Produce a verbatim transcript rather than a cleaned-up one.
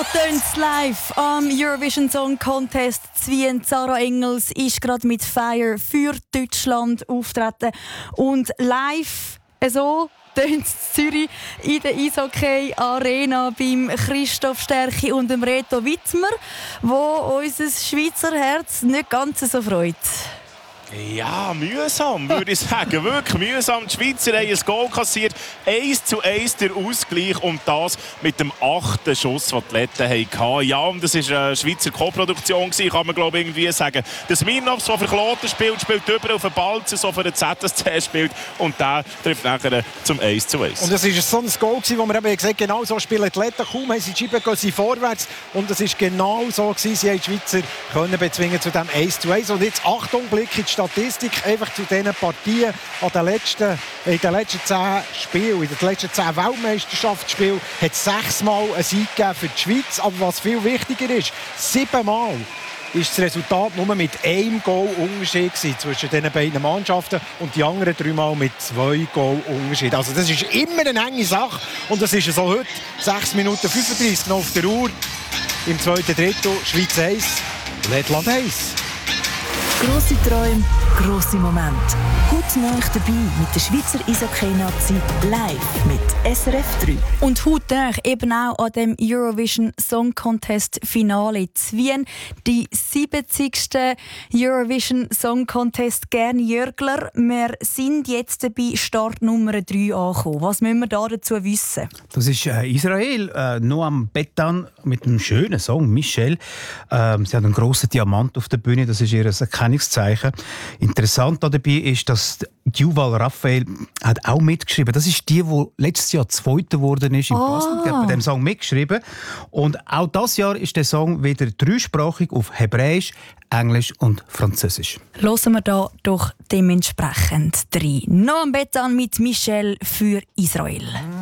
tönt's live am Eurovision Song Contest. Zwien Sarah Engels ist gerade mit Fire für Deutschland auftreten. Und live so tönt's Zürich in der Eishockey Arena beim Christoph Stärchi und dem Reto Wittmer, wo unser Schweizer Herz nicht ganz so freut. Ja, mühsam, würde ich sagen. Wirklich mühsam. Die Schweizer haben ein Goal kassiert. eins zu eins der Ausgleich und das mit dem achten Schuss, den die Letten hatten. Ja, und das war eine Schweizer Co-Produktion, kann man glaube ich irgendwie sagen. Der Smirnovs, der für Kloten spielt, spielt über auf den Balzen, so für den Z S C spielt und der trifft nachher zum eins zu eins. Und das war so ein Goal, wo wir eben gesagt haben, genau so spielen die Letten. Kaum haben sie die Scheibe, gehen sie vorwärts. Und es war genau so, gewesen. Sie haben die Schweizer können bezwingen zu dem eins zu eins. Und jetzt Achtung, Blick in die Statistik, einfach zu diesen Partien an den letzten, in den letzten zehn Spielen, in den letzten zehn Weltmeisterschaftsspielen hat es sechsmal einen Sieg gegeben für die Schweiz. Aber was viel wichtiger ist, siebenmal ist das Resultat nur mit einem Goal Unterschied zwischen diesen beiden Mannschaften und die anderen dreimal mit zwei Goal Unterschied. Also das ist immer eine enge Sache und das ist so heute sechs Minuten fünfunddreißig noch auf der Uhr. Im zweiten Drittel Schweiz eins, Lettland eins. Grosse Träume, grosse Momente. Heute neu dabei mit der Schweizer Eishockey-Nazi live mit S R F drei. Und heute eben auch an dem Eurovision Song Contest Finale in Wien. Die siebzigste Eurovision Song Contest. Gerne Jörgler. Wir sind jetzt bei Start Nummer drei angekommen. Was müssen wir da dazu wissen? Das ist äh, Israel, äh, Noam Betan mit einem schönen Song, Michelle. Ähm, sie hat einen grossen Diamant auf der Bühne, das ist ihr Erkennungszeichen. Interessant dabei ist, dass Yuval Raphael hat auch mitgeschrieben. Das ist die, die letztes Jahr Zweite geworden ist in Basel. Die hat bei dem Song mitgeschrieben. Und auch dieses Jahr ist der Song wieder dreisprachig auf Hebräisch, Englisch und Französisch. Hören wir da doch dementsprechend rein. Noam Betan mit Michelle für Israel.